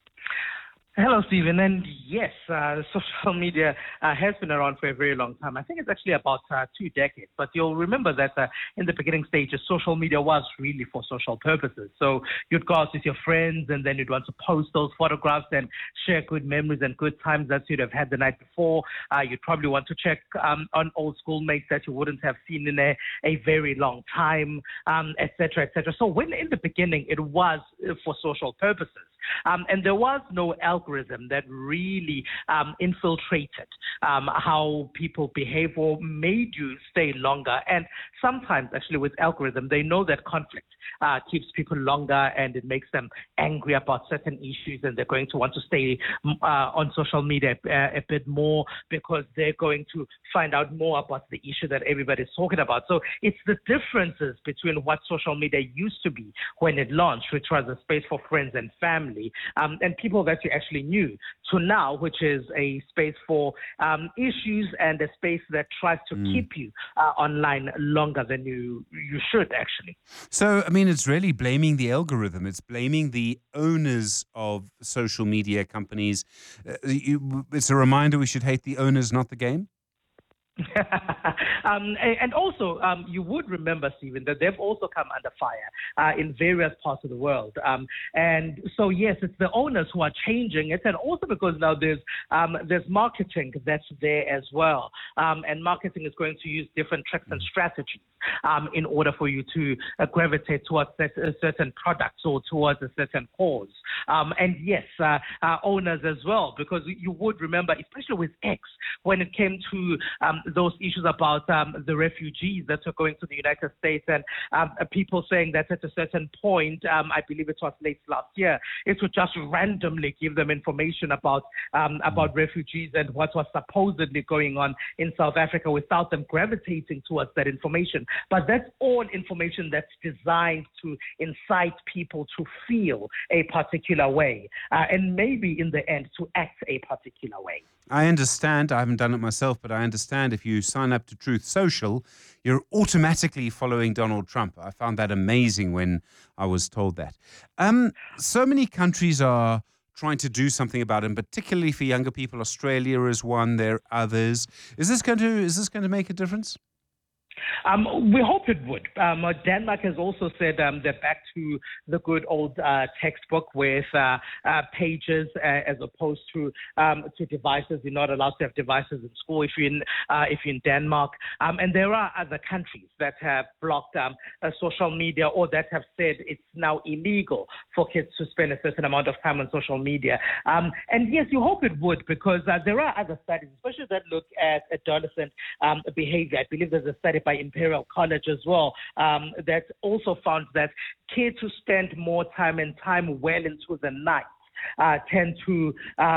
Hello, Stephen. And yes, social media has been around for a very long time. I think it's actually about 2 decades. But you'll remember that in the beginning stages, social media was really for social purposes. So you'd go out with your friends and then you'd want to post those photographs and share good memories and good times that you'd have had the night before. You'd probably want to check on old schoolmates that you wouldn't have seen in a very long time, et cetera, et cetera. So when in the beginning it was for social purposes. And there was no algorithm that really infiltrated how people behave or made you stay longer. And sometimes, actually, with algorithm, they know that conflict keeps people longer and it makes them angry about certain issues, and they're going to want to stay on social media a bit more because they're going to find out more about the issue that everybody's talking about. So it's the differences between what social media used to be when it launched, which was a space for friends and family, and people that you actually knew, to now, which is a space for issues and a space that tries to keep you online longer than you should, actually. So, I mean, it's really blaming the algorithm. It's blaming the owners of social media companies. It's a reminder we should hate the owners, not the game. And also, you would remember, Stephen, that they've also come under fire in various parts of the world. And so, yes, it's the owners who are changing it, and also because now there's marketing that's there as well. And marketing is going to use different tricks and strategies in order for you to gravitate towards certain products or towards a certain cause. And yes, owners as well, because you would remember, especially with X, when it came to those issues about the refugees that were going to the United States, and people saying that at a certain point, I believe it was late last year, it would just randomly give them information about refugees and what was supposedly going on in South Africa without them gravitating towards that information. But that's all information that's designed to incite people to feel a particular way, and maybe in the end to act a particular way. I understand. I haven't done it myself, but I understand if you sign up to Truth Social, you're automatically following Donald Trump. I found that amazing when I was told that. So many countries are trying to do something about it, and particularly for younger people. Australia is one. There are others. Is this going to make a difference? We hope it would. Denmark has also said they're back to the good old textbook with pages as opposed to devices. You're not allowed to have devices in school if you're in Denmark. And there are other countries that have blocked social media, or that have said it's now illegal for kids to spend a certain amount of time on social media. And yes, you hope it would, because there are other studies, especially that look at adolescent behavior. I believe there's a study by Imperial College as well, that also found that kids who spend more time well into the night tend to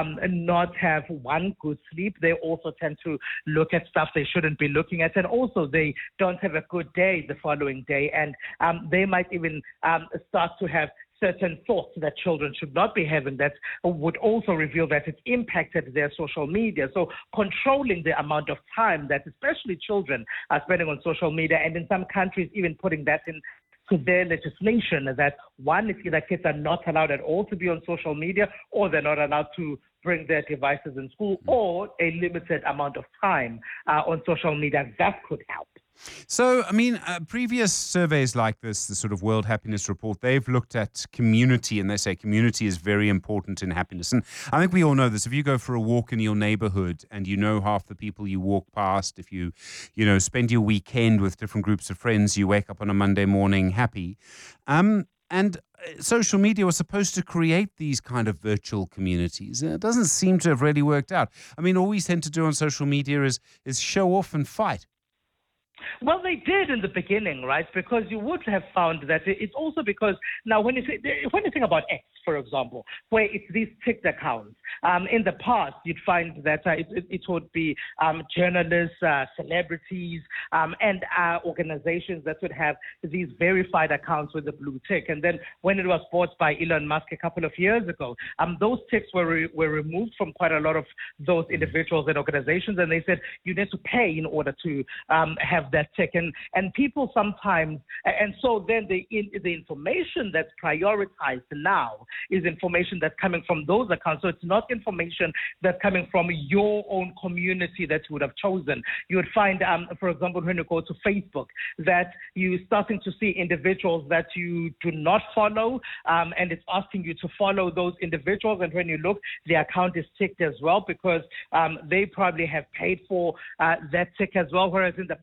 not have one good sleep. They also tend to look at stuff they shouldn't be looking at, and also they don't have a good day the following day, and they might even start to have certain thoughts that children should not be having that would also reveal that it's impacted their social media. So controlling the amount of time that especially children are spending on social media, and in some countries even putting that into their legislation, that one, if either kids are not allowed at all to be on social media, or they're not allowed to bring their devices in school, or a limited amount of time on social media, that could help. So, I mean, previous surveys like this, the sort of World Happiness Report, they've looked at community, and they say community is very important in happiness. And I think we all know this. If you go for a walk in your neighborhood and you know half the people you walk past, if you spend your weekend with different groups of friends, you wake up on a Monday morning happy. And social media was supposed to create these kind of virtual communities. It doesn't seem to have really worked out. I mean, all we tend to do on social media is show off and fight. Well, they did in the beginning, right? Because you would have found that it's also because now when you think about X, for example, where it's these ticked accounts, in the past you'd find that it would be journalists, celebrities, and organizations that would have these verified accounts with the blue tick. And then when it was bought by Elon Musk a couple of years ago, those ticks were removed from quite a lot of those individuals and organizations, and they said you need to pay in order to have that tick, and people sometimes, and so then the information that's prioritized now is information that's coming from those accounts. So it's not information that's coming from your own community that you would have chosen. You would find, for example, when you go to Facebook, that you're starting to see individuals that you do not follow, and it's asking you to follow those individuals. And when you look, the account is ticked as well, because they probably have paid for that tick as well. Whereas in the past,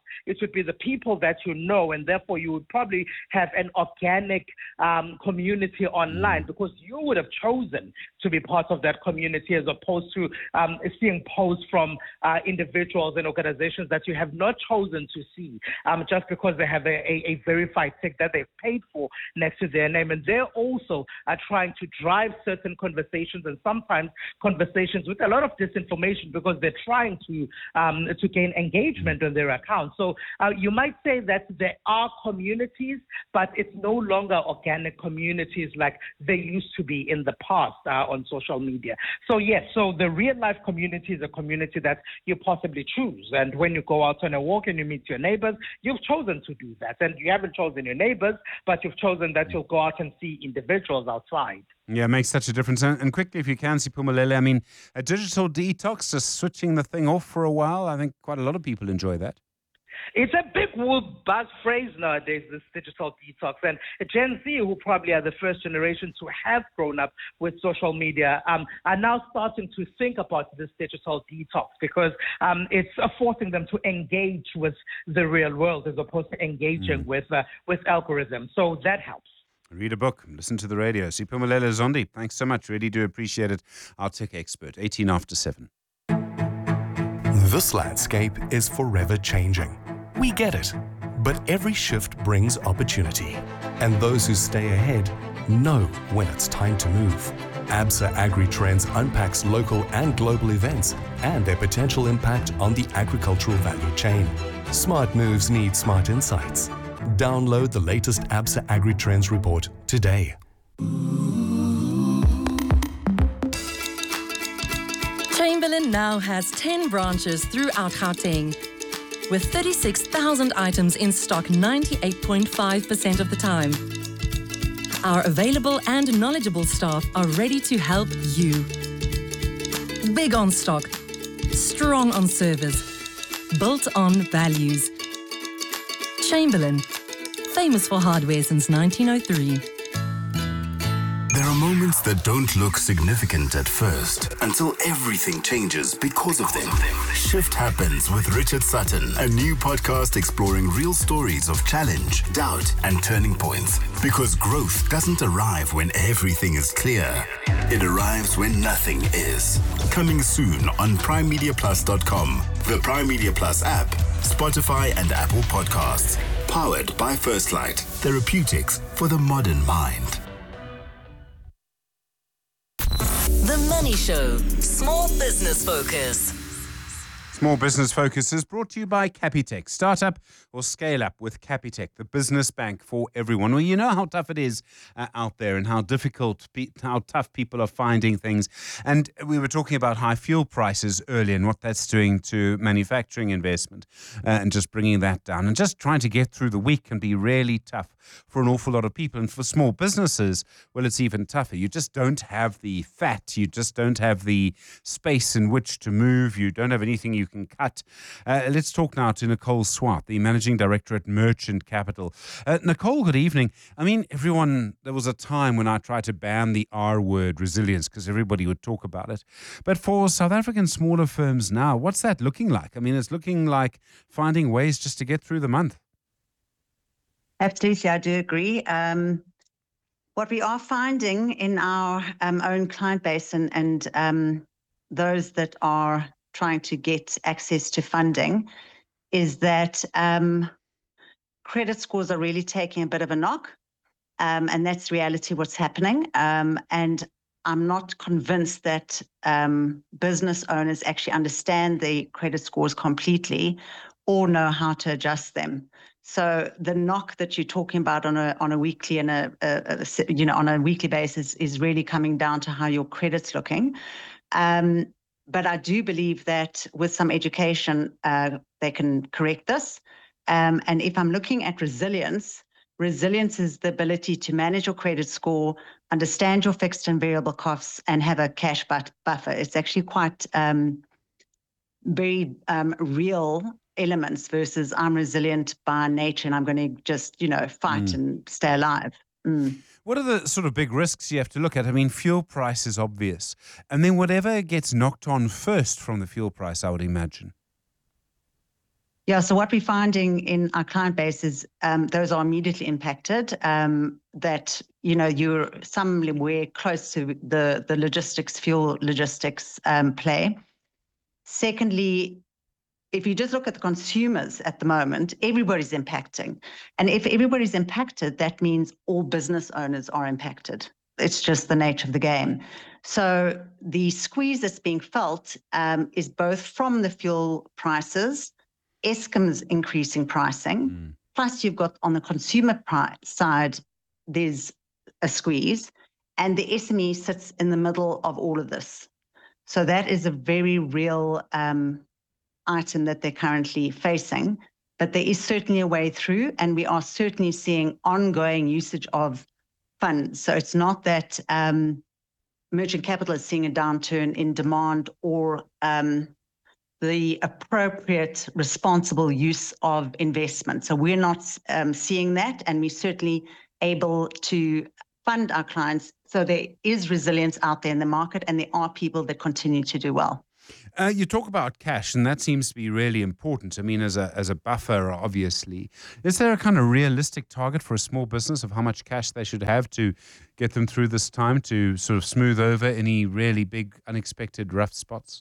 it would be the people that you know, and therefore you would probably have an organic community online because you would have chosen to be part of that community as opposed to seeing posts from individuals and organizations that you have not chosen to see just because they have a verified tick that they've paid for next to their name. And they're also trying to drive certain conversations, and sometimes conversations with a lot of disinformation because they're trying to gain engagement on their account. So you might say that there are communities, but it's no longer organic communities like they used to be in the past on social media. So yes, so the real life community is a community that you possibly choose. And when you go out on a walk and you meet your neighbors, you've chosen to do that. And you haven't chosen your neighbors, but you've chosen that you'll go out and see individuals outside. Yeah, it makes such a difference. And quickly, if you can, Siphumelele, I mean, a digital detox, just switching the thing off for a while, I think quite a lot of people enjoy that. It's a big buzz phrase nowadays, this digital detox. And Gen Z, who probably are the first generation to have grown up with social media, are now starting to think about this digital detox because it's forcing them to engage with the real world as opposed to engaging with algorithms. So that helps. Read a book, listen to the radio. Siphumelele Zondi, thanks so much. Really do appreciate it. Our tech expert, 18 after 7. This landscape is forever changing. We get it. But every shift brings opportunity. And those who stay ahead know when it's time to move. ABSA AgriTrends unpacks local and global events and their potential impact on the agricultural value chain. Smart moves need smart insights. Download the latest ABSA AgriTrends report today. Chamberlain now has 10 branches throughout Gauteng, with 36,000 items in stock 98.5% of the time. Our available and knowledgeable staff are ready to help you. Big on stock, strong on service, built on values. Chamberlain, famous for hardware since 1903. There are moments that don't look significant at first until everything changes because of them. Shift Happens with Richard Sutton, a new podcast exploring real stories of challenge, doubt, and turning points. Because growth doesn't arrive when everything is clear. It arrives when nothing is. Coming soon on PrimeMediaPlus.com, the Prime Media Plus app, Spotify, and Apple Podcasts. Powered by First Light, therapeutics for the modern mind. The Money Show, Small Business Focus. Small Business Focus is brought to you by Capitec. Start up or scale up with Capitec, the business bank for everyone. Well, you know how tough it is out there and how tough people are finding things. And we were talking about high fuel prices earlier and what that's doing to manufacturing investment and just bringing that down. And just trying to get through the week can be really tough for an awful lot of people. And for small businesses, well, it's even tougher. You just don't have the fat. You just don't have the space in which to move. You don't have anything you can cut. Let's talk now to Nicole Swart, the Managing Director at Merchant Capital. Nicole, good evening. I mean, there was a time when I tried to ban the R word, resilience, because everybody would talk about it. But for South African smaller firms now, what's that looking like? I mean, it's looking like finding ways just to get through the month. Absolutely, I do agree. What we are finding in our own client base and those that are trying to get access to funding is that credit scores are really taking a bit of a knock, and that's reality what's happening. And I'm not convinced that business owners actually understand the credit scores completely or know how to adjust them. So the knock that you're talking about on a weekly and on a weekly basis is really coming down to how your credit's looking. But I do believe that with some education, they can correct this. And if I'm looking at resilience is the ability to manage your credit score, understand your fixed and variable costs, and have a cash buffer. It's actually quite very real elements versus I'm resilient by nature and I'm going to just, fight and stay alive. What are the sort of big risks you have to look at? I mean, fuel price is obvious. And then whatever gets knocked on first from the fuel price, I would imagine. Yeah, so what we're finding in our client base is those are immediately impacted, that, you're somewhere close to the logistics, fuel logistics play. Secondly, if you just look at the consumers at the moment, everybody's impacting. And if everybody's impacted, that means all business owners are impacted. It's just the nature of the game. So the squeeze that's being felt is both from the fuel prices, Eskom's increasing pricing, plus you've got on the consumer side, there's a squeeze, and the SME sits in the middle of all of this. So that is a very real item that they're currently facing, but there is certainly a way through, and we are certainly seeing ongoing usage of funds. So it's not that merchant capital is seeing a downturn in demand or the appropriate responsible use of investment. So we're not seeing that, and we're certainly able to fund our clients. So there is resilience out there in the market, and there are people that continue to do well. You talk about cash, and that seems to be really important. I mean, as a buffer, obviously. Is there a kind of realistic target for a small business of how much cash they should have to get them through this time, to sort of smooth over any really big, unexpected rough spots?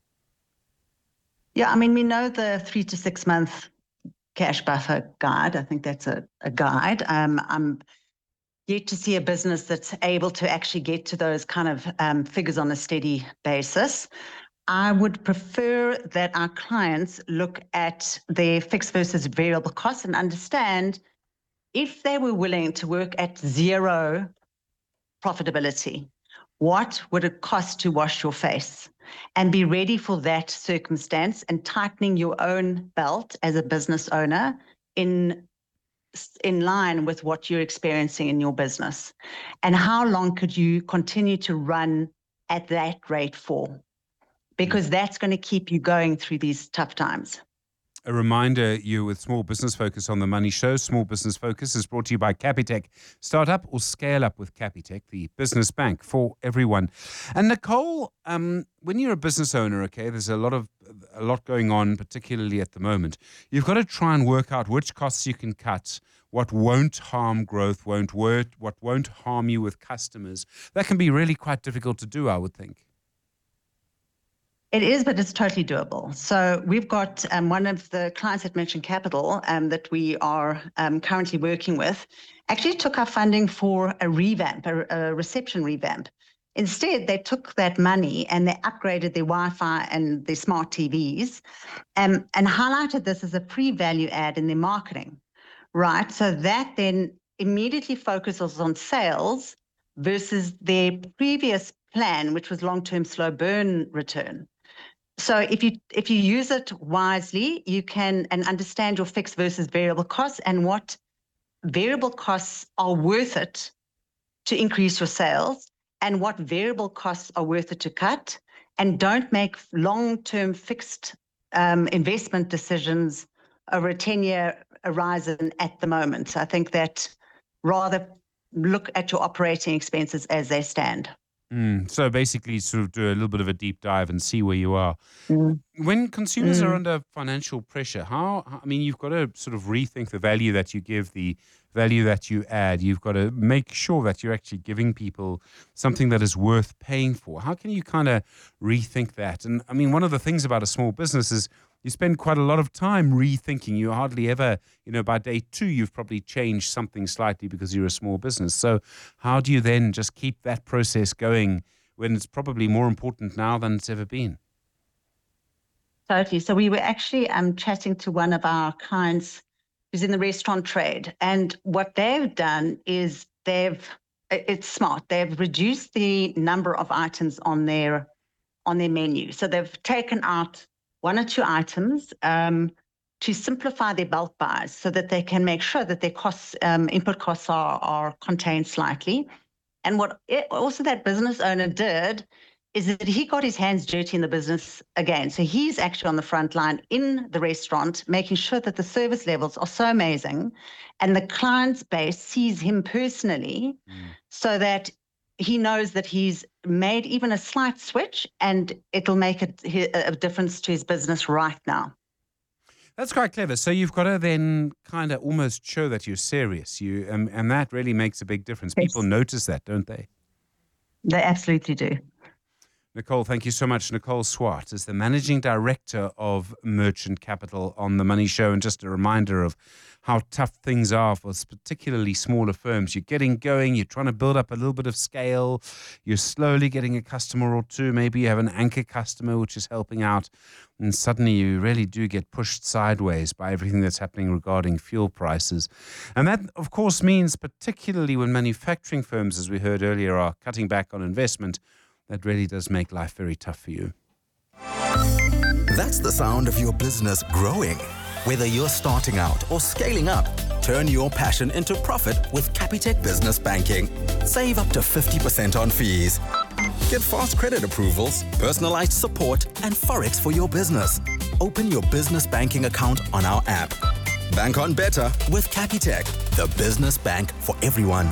Yeah, I mean, we know the 3 to 6 month cash buffer guide. I think that's a guide. I'm yet to see a business that's able to actually get to those kind of figures on a steady basis. I would prefer that our clients look at their fixed versus variable costs and understand if they were willing to work at zero profitability, what would it cost to wash your face? And be ready for that circumstance and tightening your own belt as a business owner in line with what you're experiencing in your business. And how long could you continue to run at that rate for? Because that's going to keep you going through these tough times. A reminder, you're with Small Business Focus on the Money Show. Small Business Focus is brought to you by Capitec. Start up or scale up with Capitec, the business bank for everyone. And Nicole, when you're a business owner, okay, there's a lot going on, particularly at the moment. You've got to try and work out which costs you can cut, what won't harm growth, what won't harm you with customers. That can be really quite difficult to do, I would think. It is, but it's totally doable. So we've got one of the clients at Merchant Capital that we are currently working with actually took our funding for a revamp, a reception revamp. Instead, they took that money and they upgraded their Wi-Fi and their smart TVs and highlighted this as a free value add in their marketing, right? So that then immediately focuses on sales versus their previous plan, which was long-term slow burn return. So if you use it wisely, you can and understand your fixed versus variable costs and what variable costs are worth it to increase your sales and what variable costs are worth it to cut, and don't make long-term fixed investment decisions over a 10-year horizon at the moment. So I think that rather look at your operating expenses as they stand. So basically sort of do a little bit of a deep dive and see where you are. When consumers are under financial pressure, you've got to sort of rethink the value that you give, the value that you add. You've got to make sure that you're actually giving people something that is worth paying for. How can you kind of rethink that? And I mean, one of the things about a small business is you spend quite a lot of time rethinking. You hardly ever, by day 2, you've probably changed something slightly because you're a small business. So how do you then just keep that process going when it's probably more important now than it's ever been? Totally. So we were actually chatting to one of our clients who's in the restaurant trade. And what they've done is it's smart. They've reduced the number of items on their menu. So they've taken out 1 or 2 items to simplify their bulk buys so that they can make sure that their costs, input costs are contained slightly. And what also that business owner did is that he got his hands dirty in the business again. So he's actually on the front line in the restaurant, making sure that the service levels are so amazing and the client's base sees him personally so that he knows that he's made even a slight switch and it'll make a difference to his business right now. That's quite clever. So you've got to then kind of almost show that you're serious. And that really makes a big difference. Yes. People notice that, don't they? They absolutely do. Nicole, thank you so much. Nicole Swart is the Managing Director of Merchant Capital on The Money Show. And just a reminder of how tough things are for particularly smaller firms. You're getting going, you're trying to build up a little bit of scale, you're slowly getting a customer or two, maybe you have an anchor customer which is helping out, and suddenly you really do get pushed sideways by everything that's happening regarding fuel prices. And that, of course, means particularly when manufacturing firms, as we heard earlier, are cutting back on investment, that really does make life very tough for you. That's the sound of your business growing. Whether you're starting out or scaling up, turn your passion into profit with Capitec Business Banking. Save up to 50% on fees. Get fast credit approvals, personalized support, and Forex for your business. Open your business banking account on our app. Bank on better with Capitec, the business bank for everyone.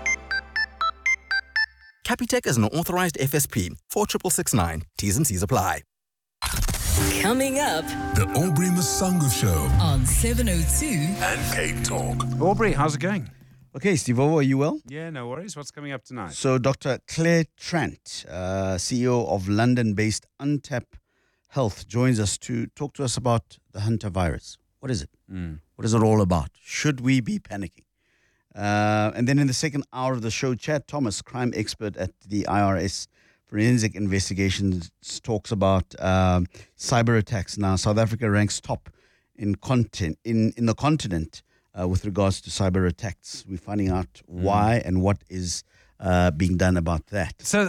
Capitec is an authorized FSP 4669. T's and C's apply. Coming up, The Aubrey Masango Show on 702 and Cape Talk. Aubrey, how's it going? Okay, Steve, are you well? Yeah, no worries. What's coming up tonight? So, Dr. Claire Trant, CEO of London-based Untap Health, joins us to talk to us about the Hunter virus. What is it? What is it all about? Should we be panicking? And then in the second hour of the show, Chad Thomas, crime expert at the IRS Forensic Investigations, talks about cyber attacks. Now, South Africa ranks top in the continent with regards to cyber attacks. We're finding out why and what is being done about that. So